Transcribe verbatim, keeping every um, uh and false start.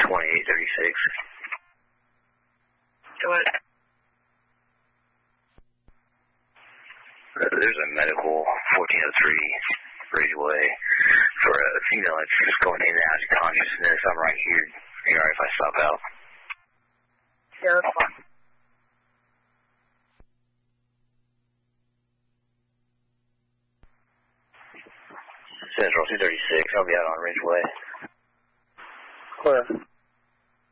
twenty-eight thirty-six. What? Uh, there's a medical fourteen oh three Ridgeway for a female that's going in and out of consciousness. I'm right here. Are you alright if I stop out? Yeah, that's fine. Central two thirty-six, I'll be out on Ridgeway. Clear.